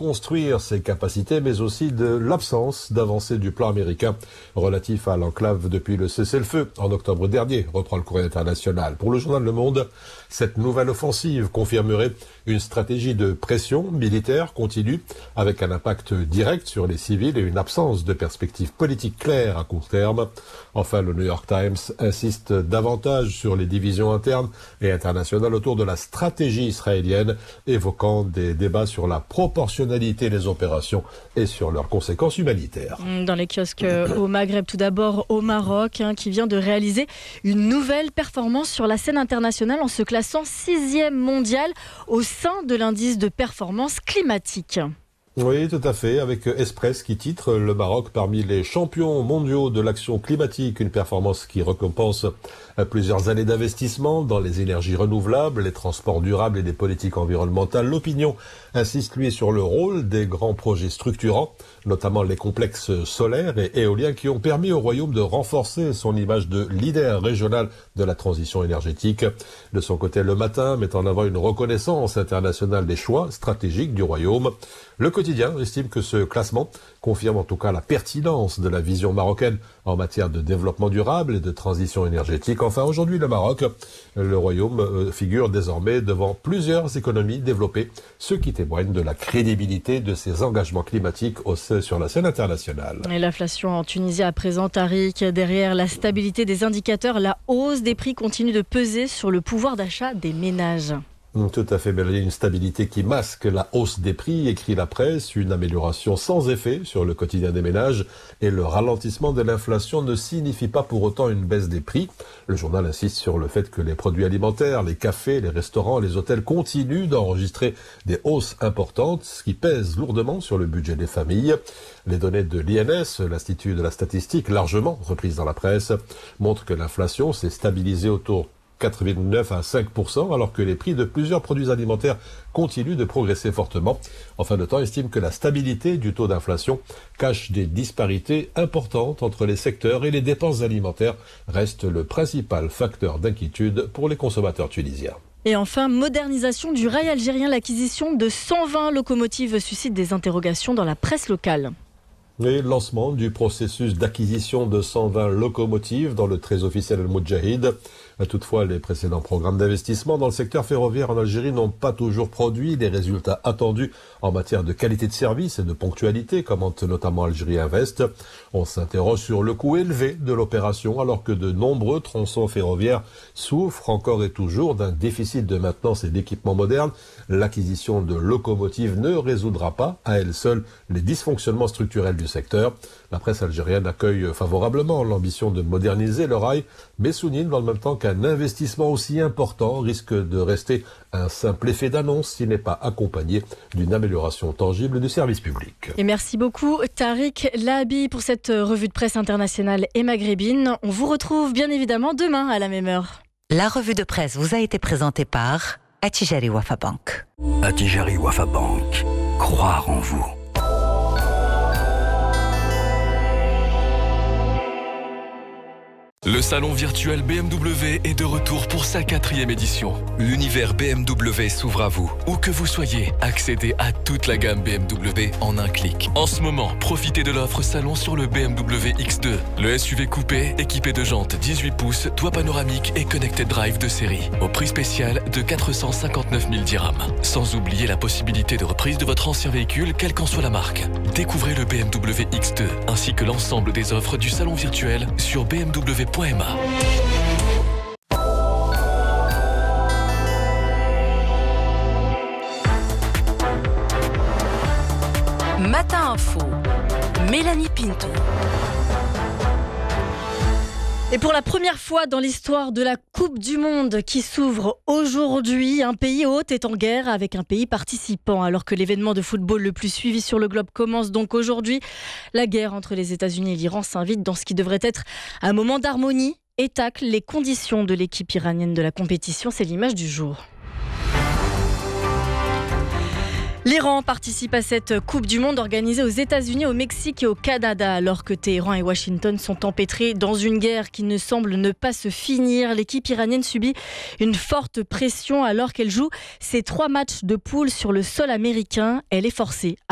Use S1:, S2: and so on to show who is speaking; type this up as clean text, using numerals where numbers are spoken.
S1: reconstruire ses capacités, mais aussi de l'absence d'avancée du plan américain relatif à l'enclave depuis le cessez-le-feu en octobre dernier, reprend le Courrier international. Pour le journal Le Monde, cette nouvelle offensive confirmerait une stratégie de pression militaire continue avec un impact direct sur les civils et une absence de perspective politique claire à court terme. Enfin, le New York Times insiste davantage sur les divisions internes et internationales autour de la stratégie israélienne, évoquant des débats sur la proportionnalité des opérations et sur leurs conséquences humanitaires.
S2: Dans les kiosques au Maghreb, tout d'abord au Maroc, qui vient de réaliser une nouvelle performance sur la scène internationale en se classant 6e mondial au sein de l'indice de performance climatique.
S1: Oui, tout à fait, avec Express qui titre le Maroc parmi les champions mondiaux de l'action climatique, une performance qui récompense plusieurs années d'investissement dans les énergies renouvelables, les transports durables et des politiques environnementales. L'opinion insiste, lui, sur le rôle des grands projets structurants, notamment les complexes solaires et éoliens qui ont permis au royaume de renforcer son image de leader régional de la transition énergétique. De son côté, Le Matin met en avant une reconnaissance internationale des choix stratégiques du royaume. Le Quotidien estime que ce classement confirme en tout cas la pertinence de la vision marocaine en matière de développement durable et de transition énergétique. Enfin, aujourd'hui, le Maroc, le royaume figure désormais devant plusieurs économies développées, ce qui témoigne de la crédibilité de ses engagements climatiques sur la scène internationale.
S2: Et l'inflation en Tunisie à présent, Tariq, derrière la stabilité des indicateurs, la hausse des prix continue de peser sur le pouvoir d'achat des ménages.
S1: Tout à fait, Mélanie, une stabilité qui masque la hausse des prix, écrit la presse, une amélioration sans effet sur le quotidien des ménages et le ralentissement de l'inflation ne signifie pas pour autant une baisse des prix. Le journal insiste sur le fait que les produits alimentaires, les cafés, les restaurants, les hôtels continuent d'enregistrer des hausses importantes, ce qui pèse lourdement sur le budget des familles. Les données de l'INS, l'Institut de la statistique, largement reprises dans la presse, montrent que l'inflation s'est stabilisée autour 4,9 à 5%, alors que les prix de plusieurs produits alimentaires continuent de progresser fortement. En fin de temps, estime que la stabilité du taux d'inflation cache des disparités importantes entre les secteurs et les dépenses alimentaires restent le principal facteur d'inquiétude pour les consommateurs tunisiens.
S2: Et enfin, modernisation du rail algérien, l'acquisition de 120 locomotives suscite des interrogations dans la presse locale.
S1: Et lancement du processus d'acquisition de 120 locomotives dans le très officiel Al-Moudjahid. Toutefois, les précédents programmes d'investissement dans le secteur ferroviaire en Algérie n'ont pas toujours produit les résultats attendus en matière de qualité de service et de ponctualité, commente notamment Algérie Invest. On s'interroge sur le coût élevé de l'opération alors que de nombreux tronçons ferroviaires souffrent encore et toujours d'un déficit de maintenance et d'équipements modernes. L'acquisition de locomotives ne résoudra pas à elle seule les dysfonctionnements structurels du secteur. La presse algérienne accueille favorablement l'ambition de moderniser le rail, mais souligne dans le même temps qu'un investissement aussi important risque de rester un simple effet d'annonce s'il n'est pas accompagné d'une amélioration tangible du service public.
S2: Et merci beaucoup Tariq Lahabi pour cette revue de presse internationale et maghrébine. On vous retrouve bien évidemment demain à la même heure.
S3: La revue de presse vous a été présentée par Attijari Wafa Bank.
S4: Attijari Wafa Bank. Croire en vous.
S5: Le salon virtuel BMW est de retour pour sa 4e édition.
S6: L'univers BMW s'ouvre à vous.
S5: Où que vous soyez, accédez à toute la gamme BMW en un clic. En ce moment, profitez de l'offre salon sur le BMW X2. Le SUV coupé, équipé de jantes 18 pouces, toit panoramique et connected drive de série. Au prix spécial de 459 000 dirhams. Sans oublier la possibilité de reprise de votre ancien véhicule, quelle qu'en soit la marque. Découvrez le BMW X2 ainsi que l'ensemble des offres du salon virtuel sur bmw.ma.
S3: Matin Info, Mélanie Pinto.
S2: Et pour la première fois dans l'histoire de la Coupe du Monde qui s'ouvre aujourd'hui, un pays hôte est en guerre avec un pays participant. Alors que l'événement de football le plus suivi sur le globe commence donc aujourd'hui, la guerre entre les États-Unis et l'Iran s'invite dans ce qui devrait être un moment d'harmonie et tacle les conditions de l'équipe iranienne de la compétition. C'est l'image du jour. L'Iran participe à cette Coupe du Monde organisée aux États-Unis, au Mexique et au Canada. Alors que Téhéran et Washington sont empêtrés dans une guerre qui ne semble ne pas se finir, l'équipe iranienne subit une forte pression alors qu'elle joue ses 3 matchs de poule sur le sol américain. Elle est forcée